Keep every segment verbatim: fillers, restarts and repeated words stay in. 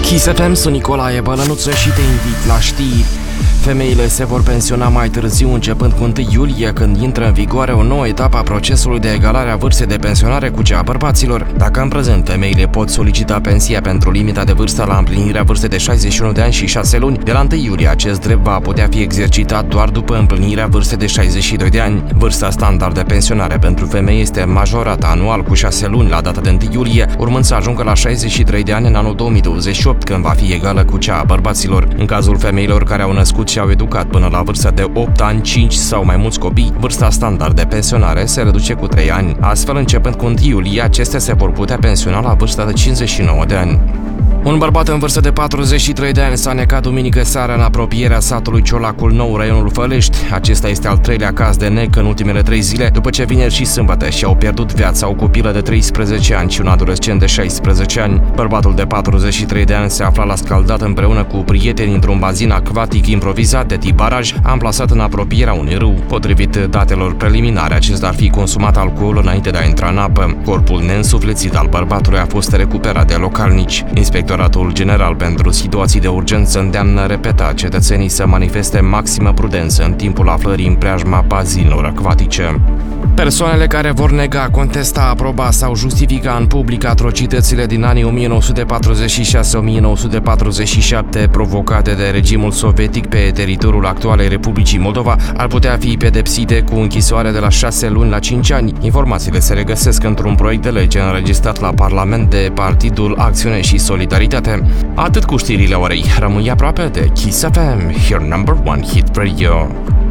Kiss F M, sunt Nicolae Bălănuță și te invit la știri. Femeile se vor pensiona mai târziu, începând cu întâi iulie, când intră în vigoare o nouă etapă a procesului de egalare a vârstei de pensionare cu cea a bărbaților. Dacă în prezent femeile pot solicita pensia pentru limita de vârstă la împlinirea vârstei de șaizeci și unu de ani și șase luni, de la întâi iulie acest drept va putea fi exercitat doar după împlinirea vârstei de șaizeci și doi de ani. Vârsta standard de pensionare pentru femei este majorată anual cu șase luni la data de întâi iulie, urmând să ajungă la șaizeci și trei de ani în anul două mii douăzeci și opt, când va fi egală cu cea a bărbaților. În cazul femeilor care au născut și au educat până la vârsta de opt ani, cinci sau mai mulți copii, vârsta standard de pensionare se reduce cu trei ani. Astfel, începând cu întâi iulie, acestea se vor putea pensiona la vârsta de cincizeci și nouă de ani. Un bărbat în vârstă de patruzeci și trei de ani s-a necat duminică seara în apropierea satului Ciolacul Nou, raionul Fălești. Acesta este al treilea caz de nec în ultimele trei zile, după ce vineri și sâmbătă și-au pierdut viața o copilă de treisprezece ani și un adolescent de șaisprezece ani. Bărbatul de patruzeci și trei de ani se afla la scaldat împreună cu prieteni într-un bazin acvatic improvizat de tip baraj, amplasat în apropierea unui râu. Potrivit datelor preliminare, acesta ar fi consumat alcool înainte de a intra în apă. Corpul neînsuflețit al bărbatului a fost recuperat de localnici. Inspectoratul General pentru Situații de Urgență îndeamnă repetat cetățenii să manifeste maximă prudență în timpul aflării în preajma bazinelor acvatice. Persoanele care vor nega, contesta, aproba sau justifica în public atrocitățile din anii o mie nouă sute patruzeci și șase - o mie nouă sute patruzeci și șapte provocate de regimul sovietic pe teritoriul actualei Republicii Moldova ar putea fi pedepsite cu închisoare de la șase luni la cinci ani. Informațiile se regăsesc într-un proiect de lege înregistrat la Parlament de Partidul Acțiune și Solidaritate. Atât cu știrile orei. Rămâi aproape de Kiss F M, your number one hit radio.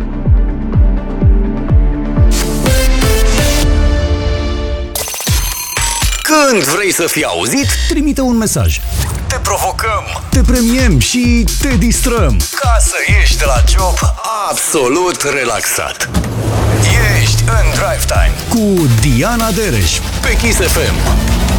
Când vrei să fii auzit, trimite un mesaj. Te provocăm, te premiem și te distrăm, ca să ieși de la job absolut relaxat. Ești în Drive Time cu Diana Dereș pe Kiss F M.